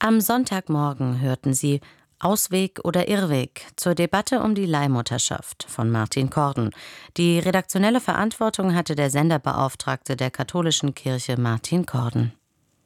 Am Sonntagmorgen hörten Sie Ausweg oder Irrweg zur Debatte um die Leihmutterschaft von Martin Korden. Die redaktionelle Verantwortung hatte der Senderbeauftragte der katholischen Kirche Martin Korden.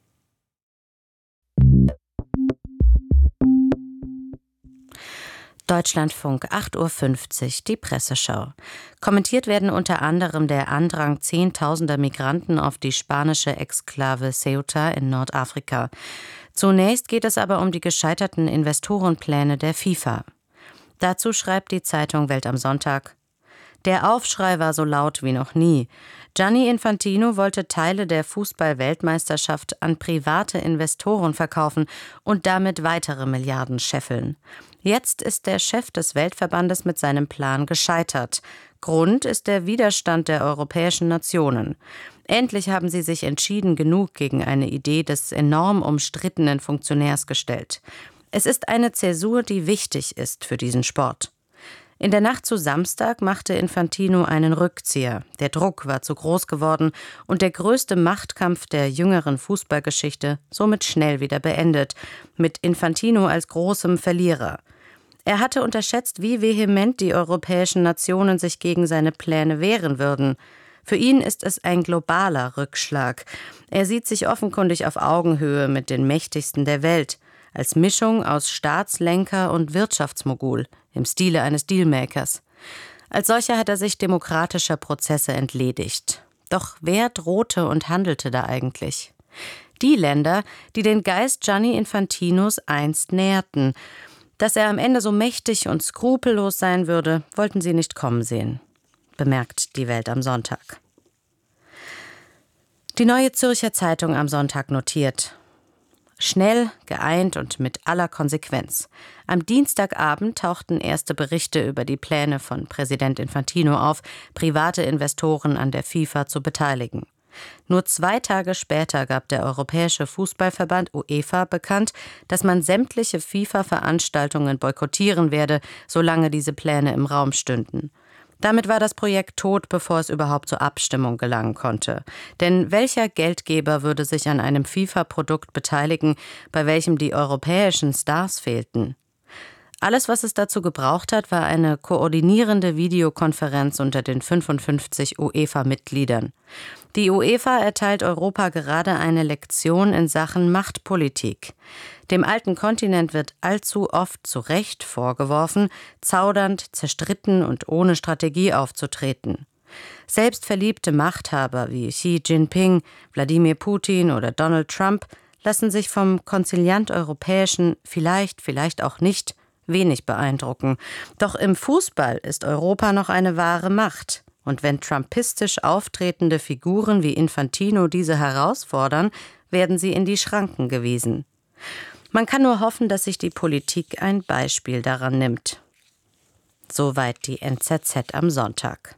Deutschlandfunk, 8:50 Uhr, die Presseschau. Kommentiert werden unter anderem der Andrang zehntausender Migranten auf die spanische Exklave Ceuta in Nordafrika. Zunächst geht es aber um die gescheiterten Investorenpläne der FIFA. Dazu schreibt die Zeitung Welt am Sonntag: Der Aufschrei war so laut wie noch nie. Gianni Infantino wollte Teile der Fußball-Weltmeisterschaft an private Investoren verkaufen und damit weitere Milliarden scheffeln. Jetzt ist der Chef des Weltverbandes mit seinem Plan gescheitert. Grund ist der Widerstand der europäischen Nationen. Endlich haben sie sich entschieden genug gegen eine Idee des enorm umstrittenen Funktionärs gestellt. Es ist eine Zäsur, die wichtig ist für diesen Sport. In der Nacht zu Samstag machte Infantino einen Rückzieher. Der Druck war zu groß geworden und der größte Machtkampf der jüngeren Fußballgeschichte somit schnell wieder beendet, mit Infantino als großem Verlierer. Er hatte unterschätzt, wie vehement die europäischen Nationen sich gegen seine Pläne wehren würden. Für ihn ist es ein globaler Rückschlag. Er sieht sich offenkundig auf Augenhöhe mit den Mächtigsten der Welt, als Mischung aus Staatslenker und Wirtschaftsmogul im Stile eines Dealmakers. Als solcher hat er sich demokratischer Prozesse entledigt. Doch wer drohte und handelte da eigentlich? Die Länder, die den Geist Gianni Infantinos einst nährten. Dass er am Ende so mächtig und skrupellos sein würde, wollten sie nicht kommen sehen, bemerkt die Welt am Sonntag. Die Neue Zürcher Zeitung am Sonntag notiert: Schnell, geeint und mit aller Konsequenz. Am Dienstagabend tauchten erste Berichte über die Pläne von Präsident Infantino auf, private Investoren an der FIFA zu beteiligen. Nur 2 Tage später gab der Europäische Fußballverband UEFA bekannt, dass man sämtliche FIFA-Veranstaltungen boykottieren werde, solange diese Pläne im Raum stünden. Damit war das Projekt tot, bevor es überhaupt zur Abstimmung gelangen konnte. Denn welcher Geldgeber würde sich an einem FIFA-Produkt beteiligen, bei welchem die europäischen Stars fehlten? Alles, was es dazu gebraucht hat, war eine koordinierende Videokonferenz unter den 55 UEFA-Mitgliedern. Die UEFA erteilt Europa gerade eine Lektion in Sachen Machtpolitik. Dem alten Kontinent wird allzu oft zu Recht vorgeworfen, zaudernd, zerstritten und ohne Strategie aufzutreten. Selbstverliebte Machthaber wie Xi Jinping, Wladimir Putin oder Donald Trump lassen sich vom Konziliant Europäischen vielleicht auch nicht wenig beeindrucken. Doch im Fußball ist Europa noch eine wahre Macht. Und wenn trumpistisch auftretende Figuren wie Infantino diese herausfordern, werden sie in die Schranken gewiesen. Man kann nur hoffen, dass sich die Politik ein Beispiel daran nimmt. Soweit die NZZ am Sonntag.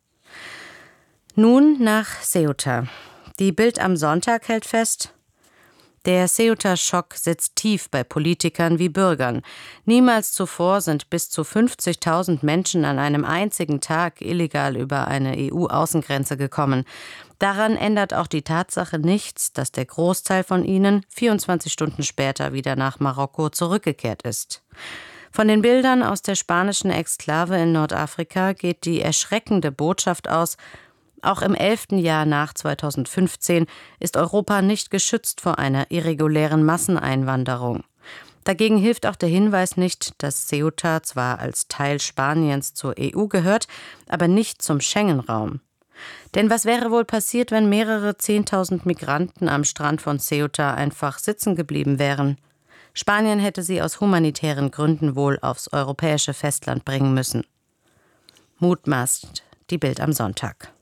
Nun nach Ceuta. Die Bild am Sonntag hält fest: Der Ceuta-Schock sitzt tief bei Politikern wie Bürgern. Niemals zuvor sind bis zu 50.000 Menschen an einem einzigen Tag illegal über eine EU-Außengrenze gekommen. Daran ändert auch die Tatsache nichts, dass der Großteil von ihnen 24 Stunden später wieder nach Marokko zurückgekehrt ist. Von den Bildern aus der spanischen Exklave in Nordafrika geht die erschreckende Botschaft aus: Auch im 11. Jahr nach 2015 ist Europa nicht geschützt vor einer irregulären Masseneinwanderung. Dagegen hilft auch der Hinweis nicht, dass Ceuta zwar als Teil Spaniens zur EU gehört, aber nicht zum Schengen-Raum. Denn was wäre wohl passiert, wenn mehrere 10.000 Migranten am Strand von Ceuta einfach sitzen geblieben wären? Spanien hätte sie aus humanitären Gründen wohl aufs europäische Festland bringen müssen. Mutmaßt die Bild am Sonntag.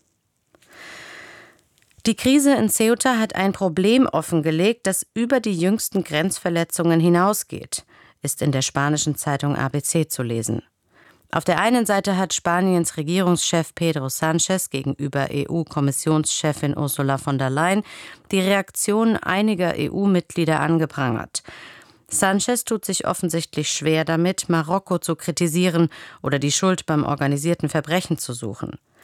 Die Krise in Ceuta hat ein Problem offengelegt, das über die jüngsten Grenzverletzungen hinausgeht, ist in der spanischen Zeitung ABC zu lesen. Auf der einen Seite hat Spaniens Regierungschef Pedro Sánchez gegenüber EU-Kommissionschefin Ursula von der Leyen die Reaktion einiger EU-Mitglieder angeprangert. Sánchez tut sich offensichtlich schwer damit, Marokko zu kritisieren oder die Schuld beim organisierten Verbrechen zu suchen.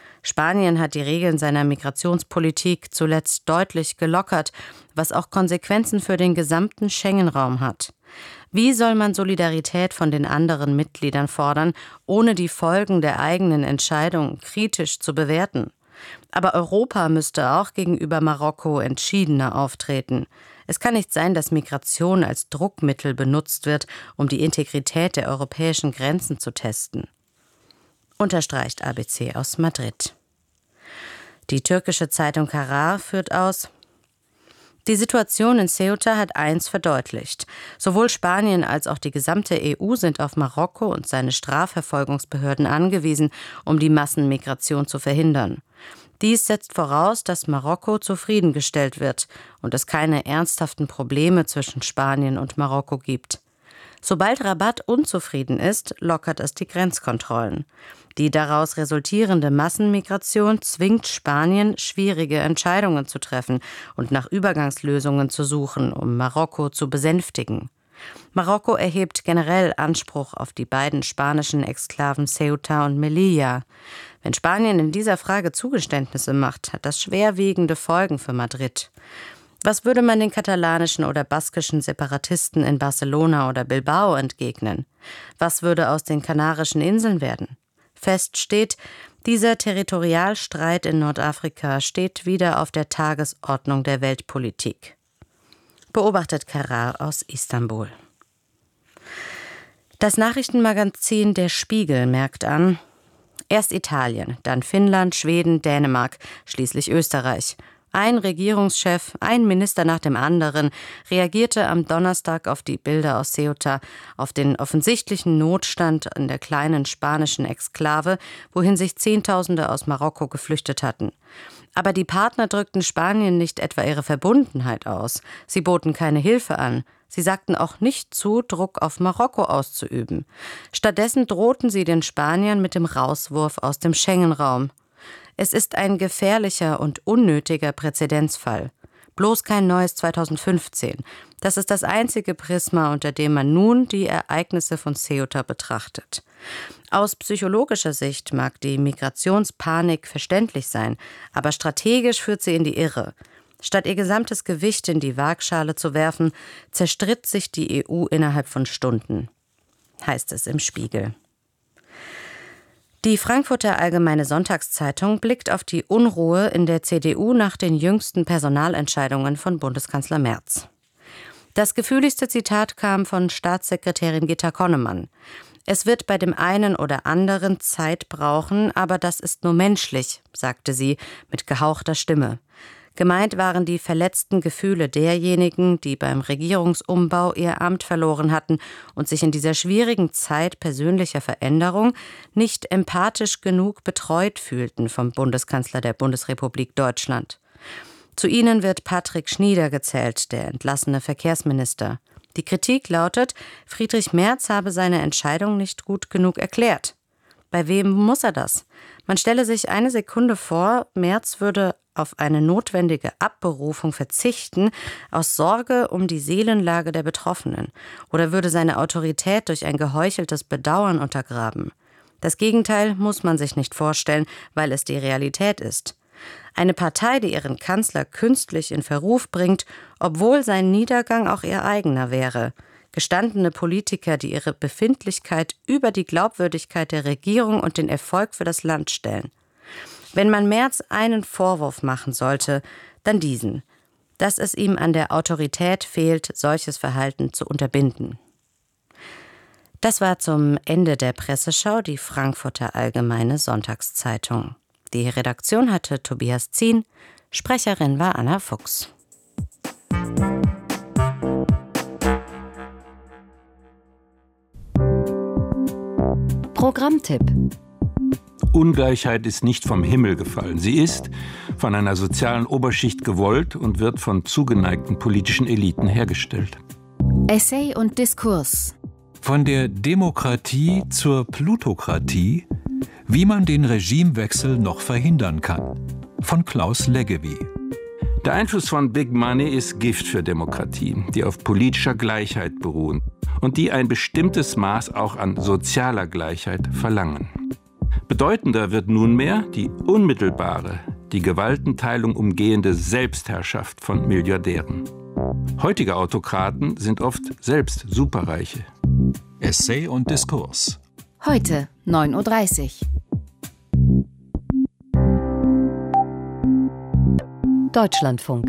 Spanien hat die Regeln seiner Migrationspolitik zuletzt deutlich gelockert, was auch Konsequenzen für den gesamten Schengen-Raum hat. Wie soll man Solidarität von den anderen Mitgliedern fordern, ohne die Folgen der eigenen Entscheidung kritisch zu bewerten? Aber Europa müsste auch gegenüber Marokko entschiedener auftreten. Es kann nicht sein, dass Migration als Druckmittel benutzt wird, um die Integrität der europäischen Grenzen zu testen. Unterstreicht ABC aus Madrid. Die türkische Zeitung Karar führt aus: Die Situation in Ceuta hat eins verdeutlicht. Sowohl Spanien als auch die gesamte EU sind auf Marokko und seine Strafverfolgungsbehörden angewiesen, um die Massenmigration zu verhindern. Dies setzt voraus, dass Marokko zufriedengestellt wird und es keine ernsthaften Probleme zwischen Spanien und Marokko gibt. Sobald Rabat unzufrieden ist, lockert es die Grenzkontrollen. Die daraus resultierende Massenmigration zwingt Spanien, schwierige Entscheidungen zu treffen und nach Übergangslösungen zu suchen, um Marokko zu besänftigen. Marokko erhebt generell Anspruch auf die beiden spanischen Exklaven Ceuta und Melilla. Wenn Spanien in dieser Frage Zugeständnisse macht, hat das schwerwiegende Folgen für Madrid. Was würde man den katalanischen oder baskischen Separatisten in Barcelona oder Bilbao entgegnen? Was würde aus den Kanarischen Inseln werden? Fest steht, dieser Territorialstreit in Nordafrika steht wieder auf der Tagesordnung der Weltpolitik. Beobachtet Karar aus Istanbul. Das Nachrichtenmagazin Der Spiegel merkt an: Erst Italien, dann Finnland, Schweden, Dänemark, schließlich Österreich. Ein Regierungschef, ein Minister nach dem anderen reagierte am Donnerstag auf die Bilder aus Ceuta, auf den offensichtlichen Notstand in der kleinen spanischen Exklave, wohin sich Zehntausende aus Marokko geflüchtet hatten. Aber die Partner drückten Spanien nicht etwa ihre Verbundenheit aus. Sie boten keine Hilfe an. Sie sagten auch nicht zu, Druck auf Marokko auszuüben. Stattdessen drohten sie den Spaniern mit dem Rauswurf aus dem Schengen-Raum. Es ist ein gefährlicher und unnötiger Präzedenzfall. Bloß kein neues 2015. Das ist das einzige Prisma, unter dem man nun die Ereignisse von Ceuta betrachtet. Aus psychologischer Sicht mag die Migrationspanik verständlich sein, aber strategisch führt sie in die Irre. Statt ihr gesamtes Gewicht in die Waagschale zu werfen, zerstritt sich die EU innerhalb von Stunden, heißt es im Spiegel. Die Frankfurter Allgemeine Sonntagszeitung blickt auf die Unruhe in der CDU nach den jüngsten Personalentscheidungen von Bundeskanzler Merz. Das gefühligste Zitat kam von Staatssekretärin Gitta Connemann. Es wird bei dem einen oder anderen Zeit brauchen, aber das ist nur menschlich, sagte sie mit gehauchter Stimme. Gemeint waren die verletzten Gefühle derjenigen, die beim Regierungsumbau ihr Amt verloren hatten und sich in dieser schwierigen Zeit persönlicher Veränderung nicht empathisch genug betreut fühlten vom Bundeskanzler der Bundesrepublik Deutschland. Zu ihnen wird Patrick Schnieder gezählt, der entlassene Verkehrsminister. Die Kritik lautet, Friedrich Merz habe seine Entscheidung nicht gut genug erklärt. Bei wem muss er das? Man stelle sich eine Sekunde vor, Merz würde auf eine notwendige Abberufung verzichten, aus Sorge um die Seelenlage der Betroffenen, oder würde seine Autorität durch ein geheucheltes Bedauern untergraben. Das Gegenteil muss man sich nicht vorstellen, weil es die Realität ist. Eine Partei, die ihren Kanzler künstlich in Verruf bringt, obwohl sein Niedergang auch ihr eigener wäre. Gestandene Politiker, die ihre Befindlichkeit über die Glaubwürdigkeit der Regierung und den Erfolg für das Land stellen. Wenn man Merz einen Vorwurf machen sollte, dann diesen, dass es ihm an der Autorität fehlt, solches Verhalten zu unterbinden. Das war zum Ende der Presseschau die Frankfurter Allgemeine Sonntagszeitung. Die Redaktion hatte Tobias Zien, Sprecherin war Anna Fuchs. Programmtipp: Ungleichheit ist nicht vom Himmel gefallen. Sie ist von einer sozialen Oberschicht gewollt und wird von zugeneigten politischen Eliten hergestellt. Essay und Diskurs: Von der Demokratie zur Plutokratie, wie man den Regimewechsel noch verhindern kann. Von Klaus Leggevi. Der Einfluss von Big Money ist Gift für Demokratie, die auf politischer Gleichheit beruhen und die ein bestimmtes Maß auch an sozialer Gleichheit verlangen. Bedeutender wird nunmehr die unmittelbare, die Gewaltenteilung umgehende Selbstherrschaft von Milliardären. Heutige Autokraten sind oft selbst Superreiche. Essay und Diskurs. Heute 9:30 Uhr. Deutschlandfunk.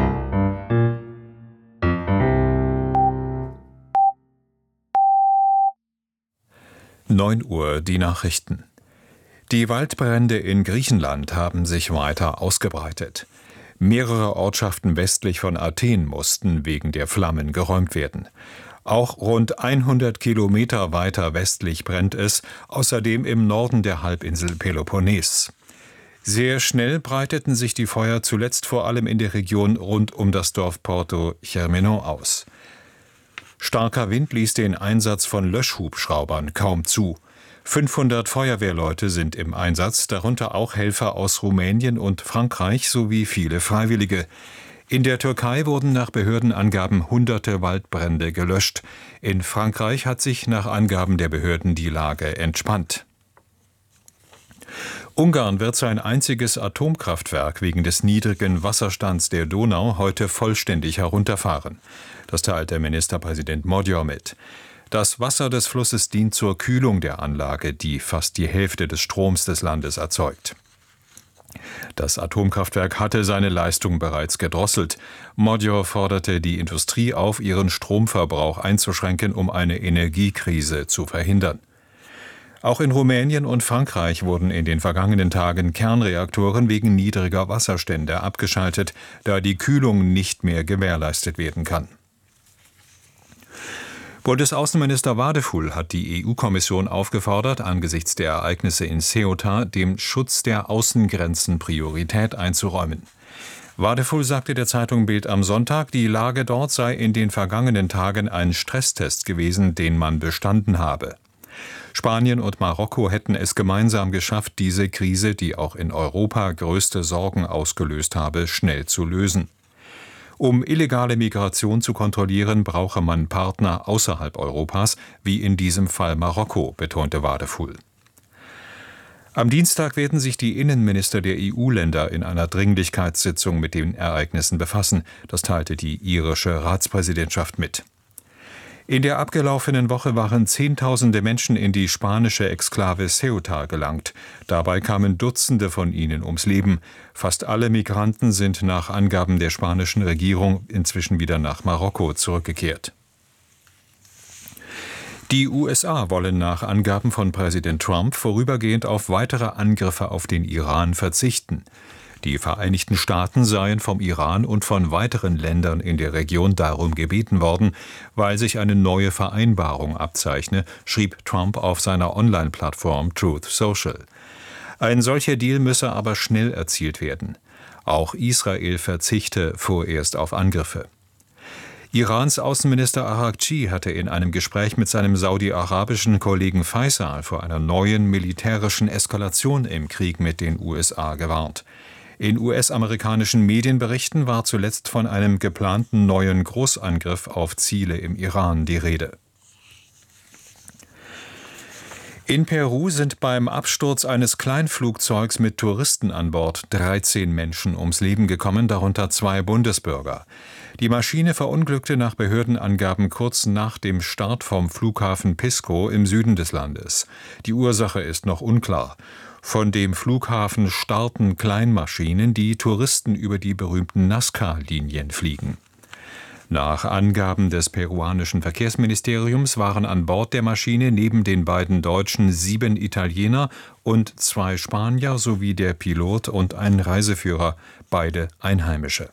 Neun Uhr, die Nachrichten. Die Waldbrände in Griechenland haben sich weiter ausgebreitet. Mehrere Ortschaften westlich von Athen mussten wegen der Flammen geräumt werden. Auch rund 100 Kilometer weiter westlich brennt es, außerdem im Norden der Halbinsel Peloponnes. Sehr schnell breiteten sich die Feuer zuletzt vor allem in der Region rund um das Dorf Porto Chermenon aus. Starker Wind ließ den Einsatz von Löschhubschraubern kaum zu. 500 Feuerwehrleute sind im Einsatz, darunter auch Helfer aus Rumänien und Frankreich sowie viele Freiwillige. In der Türkei wurden nach Behördenangaben hunderte Waldbrände gelöscht. In Frankreich hat sich nach Angaben der Behörden die Lage entspannt. Ungarn wird sein einziges Atomkraftwerk wegen des niedrigen Wasserstands der Donau heute vollständig herunterfahren. Das teilte Ministerpräsident Magyar mit. Das Wasser des Flusses dient zur Kühlung der Anlage, die fast die Hälfte des Stroms des Landes erzeugt. Das Atomkraftwerk hatte seine Leistung bereits gedrosselt. Magyar forderte die Industrie auf, ihren Stromverbrauch einzuschränken, um eine Energiekrise zu verhindern. Auch in Rumänien und Frankreich wurden in den vergangenen Tagen Kernreaktoren wegen niedriger Wasserstände abgeschaltet, da die Kühlung nicht mehr gewährleistet werden kann. Bundesaußenminister Wadefull hat die EU-Kommission aufgefordert, angesichts der Ereignisse in Ceuta dem Schutz der Außengrenzen Priorität einzuräumen. Wadefull sagte der Zeitung Bild am Sonntag, die Lage dort sei in den vergangenen Tagen ein Stresstest gewesen, den man bestanden habe. Spanien und Marokko hätten es gemeinsam geschafft, diese Krise, die auch in Europa größte Sorgen ausgelöst habe, schnell zu lösen. Um illegale Migration zu kontrollieren, brauche man Partner außerhalb Europas, wie in diesem Fall Marokko, betonte Wadefull. Am Dienstag werden sich die Innenminister der EU-Länder in einer Dringlichkeitssitzung mit den Ereignissen befassen, das teilte die irische Ratspräsidentschaft mit. In der abgelaufenen Woche waren Zehntausende Menschen in die spanische Exklave Ceuta gelangt. Dabei kamen Dutzende von ihnen ums Leben. Fast alle Migranten sind nach Angaben der spanischen Regierung inzwischen wieder nach Marokko zurückgekehrt. Die USA wollen nach Angaben von Präsident Trump vorübergehend auf weitere Angriffe auf den Iran verzichten. Die Vereinigten Staaten seien vom Iran und von weiteren Ländern in der Region darum gebeten worden, weil sich eine neue Vereinbarung abzeichne, schrieb Trump auf seiner Online-Plattform Truth Social. Ein solcher Deal müsse aber schnell erzielt werden. Auch Israel verzichte vorerst auf Angriffe. Irans Außenminister Araghchi hatte in einem Gespräch mit seinem saudi-arabischen Kollegen Faisal vor einer neuen militärischen Eskalation im Krieg mit den USA gewarnt. In US-amerikanischen Medienberichten war zuletzt von einem geplanten neuen Großangriff auf Ziele im Iran die Rede. In Peru sind beim Absturz eines Kleinflugzeugs mit Touristen an Bord 13 Menschen ums Leben gekommen, darunter 2 Bundesbürger. Die Maschine verunglückte nach Behördenangaben kurz nach dem Start vom Flughafen Pisco im Süden des Landes. Die Ursache ist noch unklar. Von dem Flughafen starten Kleinmaschinen, die Touristen über die berühmten Nazca-Linien fliegen. Nach Angaben des peruanischen Verkehrsministeriums waren an Bord der Maschine neben den beiden Deutschen 7 Italiener und 2 Spanier sowie der Pilot und ein Reiseführer, beide Einheimische.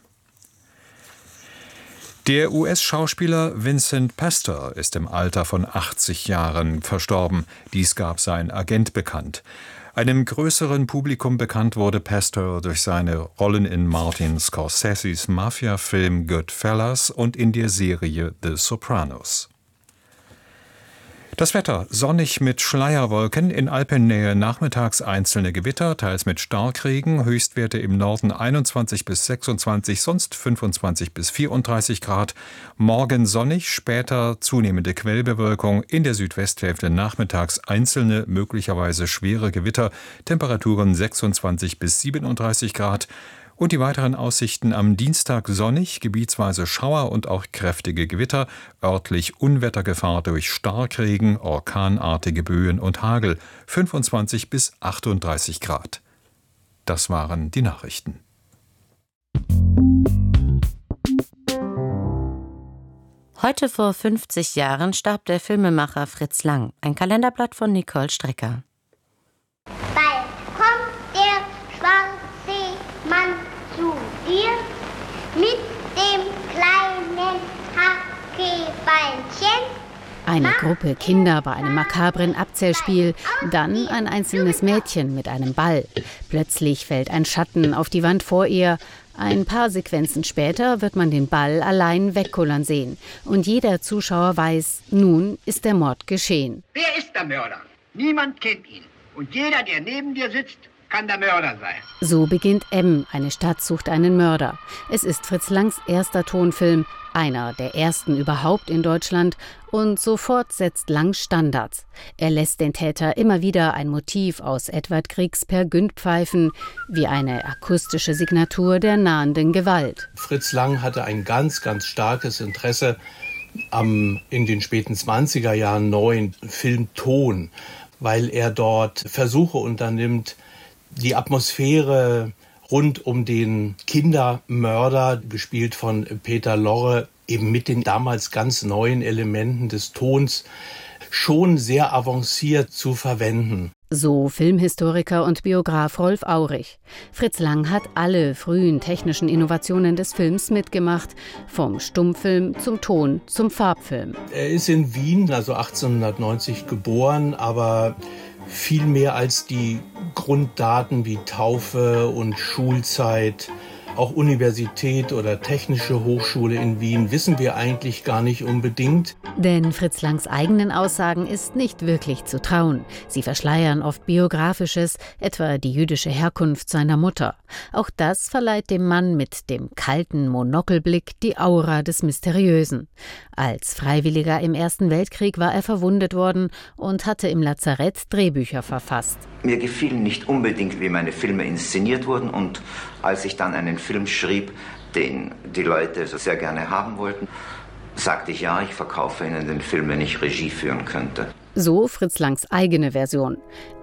Der US-Schauspieler Vincent Pastor ist im Alter von 80 Jahren verstorben. Dies gab sein Agent bekannt. Einem größeren Publikum bekannt wurde Pastor durch seine Rollen in Martin Scorseses Mafia-Film Goodfellas und in der Serie The Sopranos. Das Wetter: sonnig mit Schleierwolken, in Alpennähe nachmittags einzelne Gewitter, teils mit Starkregen, Höchstwerte im Norden 21 bis 26, sonst 25 bis 34 Grad. Morgen sonnig, später zunehmende Quellbewölkung, in der Südwesthälfte nachmittags einzelne, möglicherweise schwere Gewitter, Temperaturen 26 bis 37 Grad. Und die weiteren Aussichten: am Dienstag sonnig, gebietsweise Schauer und auch kräftige Gewitter, örtlich Unwettergefahr durch Starkregen, orkanartige Böen und Hagel, 25 bis 38 Grad. Das waren die Nachrichten. Heute vor 50 Jahren starb der Filmemacher Fritz Lang. Ein Kalenderblatt von Nicole Strecker. Bald kommt der schwarze Mann zu dir mit dem kleinen Hackebeinchen. Eine Gruppe Kinder bei einem makabren Abzählspiel, dann ein einzelnes Mädchen mit einem Ball. Plötzlich fällt ein Schatten auf die Wand vor ihr. Ein paar Sequenzen später wird man den Ball allein wegkullern sehen. Und jeder Zuschauer weiß, nun ist der Mord geschehen. Wer ist der Mörder? Niemand kennt ihn. Und jeder, der neben dir sitzt, kann der Mörder sein. So beginnt M, eine Stadt sucht einen Mörder. Es ist Fritz Langs erster Tonfilm, einer der ersten überhaupt in Deutschland, und sofort setzt Lang Standards. Er lässt den Täter immer wieder ein Motiv aus Edvard Griegs Peer Gynt pfeifen, wie eine akustische Signatur der nahenden Gewalt. Fritz Lang hatte ein ganz, ganz starkes Interesse am in den späten 20er Jahren neuen Filmton, weil er dort Versuche unternimmt, die Atmosphäre rund um den Kindermörder, gespielt von Peter Lorre, eben mit den damals ganz neuen Elementen des Tons schon sehr avanciert zu verwenden. So Filmhistoriker und Biograf Rolf Aurich. Fritz Lang hat alle frühen technischen Innovationen des Films mitgemacht, vom Stummfilm zum Ton zum Farbfilm. Er ist in Wien, also 1890 geboren, aber viel mehr als die Grunddaten wie Taufe und Schulzeit, auch Universität oder Technische Hochschule in Wien, wissen wir eigentlich gar nicht unbedingt. Denn Fritz Langs eigenen Aussagen ist nicht wirklich zu trauen. Sie verschleiern oft Biografisches, etwa die jüdische Herkunft seiner Mutter. Auch das verleiht dem Mann mit dem kalten Monokelblick die Aura des Mysteriösen. Als Freiwilliger im Ersten Weltkrieg war er verwundet worden und hatte im Lazarett Drehbücher verfasst. Mir gefiel nicht unbedingt, wie meine Filme inszeniert wurden, und als ich dann einen Film schrieb, den die Leute so sehr gerne haben wollten, sagte ich, ja, ich verkaufe Ihnen den Film, wenn ich Regie führen könnte. So Fritz Langs eigene Version.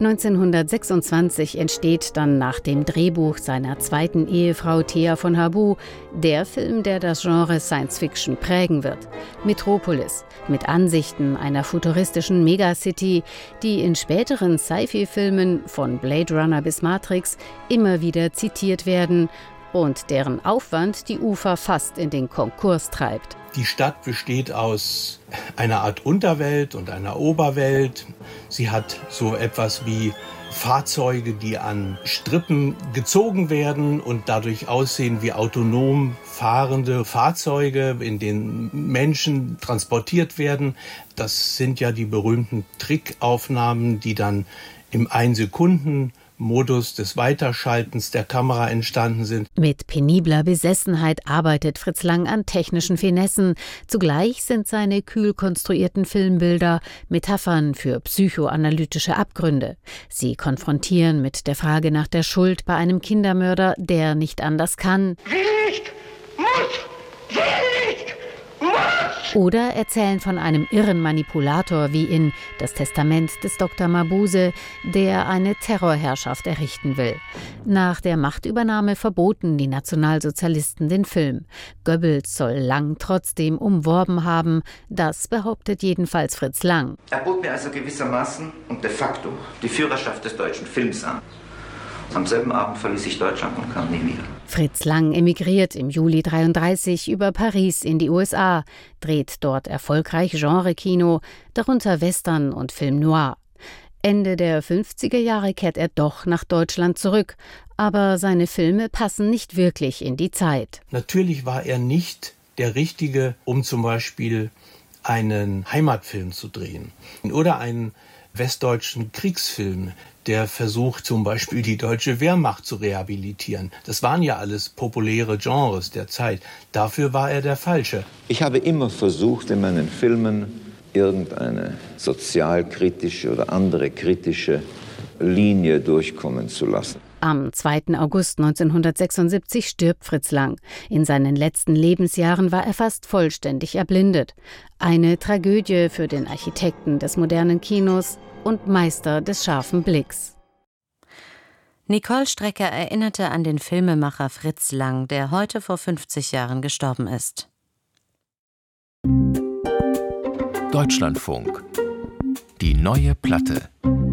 1926 entsteht dann nach dem Drehbuch seiner zweiten Ehefrau Thea von Harbou der Film, der das Genre Science-Fiction prägen wird. Metropolis, mit Ansichten einer futuristischen Megacity, die in späteren Sci-Fi-Filmen von Blade Runner bis Matrix immer wieder zitiert werden und deren Aufwand die Ufer fast in den Konkurs treibt. Die Stadt besteht aus einer Art Unterwelt und einer Oberwelt. Sie hat so etwas wie Fahrzeuge, die an Strippen gezogen werden und dadurch aussehen wie autonom fahrende Fahrzeuge, in denen Menschen transportiert werden. Das sind ja die berühmten Trickaufnahmen, die dann im 1-Sekunden-Modus des Weiterschaltens der Kamera entstanden sind. Mit penibler Besessenheit arbeitet Fritz Lang an technischen Finessen. Zugleich sind seine kühl konstruierten Filmbilder Metaphern für psychoanalytische Abgründe. Sie konfrontieren mit der Frage nach der Schuld bei einem Kindermörder, der nicht anders kann. Will nicht, muss, will nicht, muss. Oder erzählen von einem irren Manipulator wie in Das Testament des Dr. Mabuse, der eine Terrorherrschaft errichten will. Nach der Machtübernahme verboten die Nationalsozialisten den Film. Goebbels soll Lang trotzdem umworben haben. Das behauptet jedenfalls Fritz Lang. Er bot mir also gewissermaßen und de facto die Führerschaft des deutschen Films an. Am selben Abend verließ ich Deutschland und kam nie wieder. Fritz Lang emigriert im Juli 1933 über Paris in die USA, dreht dort erfolgreich Genre-Kino, darunter Western und Film Noir. Ende der 50er Jahre kehrt er doch nach Deutschland zurück, aber seine Filme passen nicht wirklich in die Zeit. Natürlich war er nicht der Richtige, um zum Beispiel einen Heimatfilm zu drehen oder einen westdeutschen Kriegsfilm, der versucht zum Beispiel die deutsche Wehrmacht zu rehabilitieren. Das waren ja alles populäre Genres der Zeit. Dafür war er der Falsche. Ich habe immer versucht, in meinen Filmen irgendeine sozialkritische oder andere kritische Linie durchkommen zu lassen. Am 2. August 1976 stirbt Fritz Lang. In seinen letzten Lebensjahren war er fast vollständig erblindet. Eine Tragödie für den Architekten des modernen Kinos und Meister des scharfen Blicks. Nicole Strecker erinnerte an den Filmemacher Fritz Lang, der heute vor 50 Jahren gestorben ist. Deutschlandfunk. Die neue Platte.